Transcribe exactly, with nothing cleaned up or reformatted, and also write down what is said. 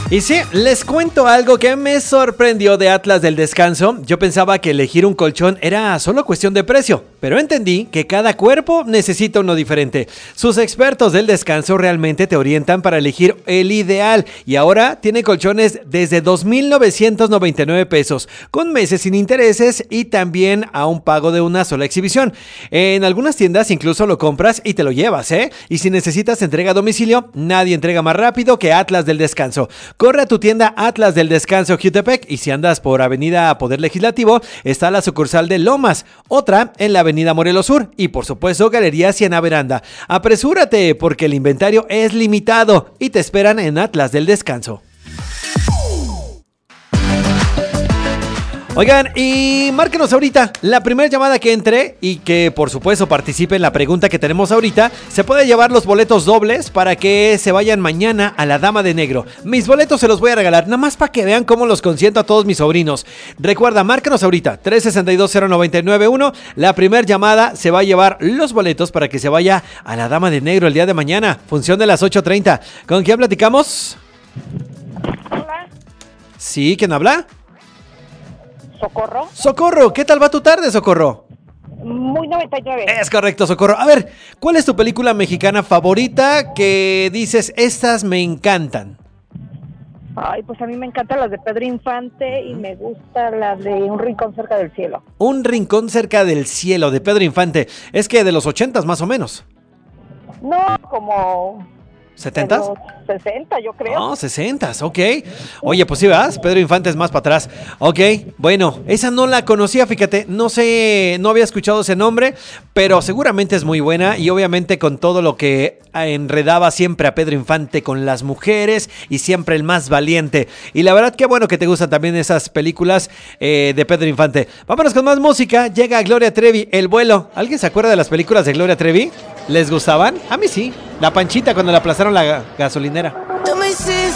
Y sí, les cuento algo que me sorprendió de Atlas del Descanso. Yo pensaba que elegir un colchón era solo cuestión de precio, pero entendí que cada cuerpo necesita uno diferente. Sus expertos del descanso realmente te orientan para elegir el ideal y ahora tiene colchones desde dos mil novecientos noventa y nueve pesos, con meses sin intereses y también a un pago de una sola exhibición. En algunas tiendas incluso lo compras y te lo llevas, ¿eh? Y si necesitas entrega a domicilio, nadie entrega más rápido que Atlas del Descanso. Corre a tu tienda Atlas del Descanso Jutepec y si andas por Avenida Poder Legislativo, está la sucursal de Lomas, otra en la Avenida Morelos Sur y por supuesto Galería Siena Veranda. Apresúrate porque el inventario es limitado y te esperan en Atlas del Descanso. Oigan, y márquenos ahorita la primera llamada que entre y que por supuesto participe en la pregunta que tenemos ahorita. Se puede llevar los boletos dobles para que se vayan mañana a la Dama de Negro. Mis boletos se los voy a regalar, nada más para que vean cómo los consiento a todos mis sobrinos. Recuerda, márcanos ahorita, tres seis dos cero nueve nueve uno. La primera llamada se va a llevar los boletos para que se vaya a la Dama de Negro el día de mañana. Función de las ocho treinta. ¿Con quién platicamos? Hola. ¿Sí? ¿Quién habla? Socorro. Socorro, ¿qué tal va tu tarde, Socorro? Muy noventa y nueve. Es correcto, Socorro. A ver, ¿cuál es tu película mexicana favorita que dices, estas me encantan? Ay, pues a mí me encantan las de Pedro Infante y me gusta la de Un rincón cerca del cielo. Un rincón cerca del cielo, de Pedro Infante. Es que de los ochentas más o menos. No, como... ¿setentas? de los sesenta, yo creo. No, sesentas, ok. Oye, pues sí, vas, Pedro Infante es más para atrás. Ok, bueno, esa no la conocía, fíjate, no sé, no había escuchado ese nombre, pero seguramente es muy buena y obviamente con todo lo que enredaba siempre a Pedro Infante con las mujeres y siempre el más valiente. Y la verdad, qué bueno que te gustan también esas películas eh, de Pedro Infante. Vámonos con más música, llega Gloria Trevi, El vuelo. ¿Alguien se acuerda de las películas de Gloria Trevi? ¿Les gustaban? A mí sí. La Panchita cuando le aplazaron la gasolinera. Tú me hiciste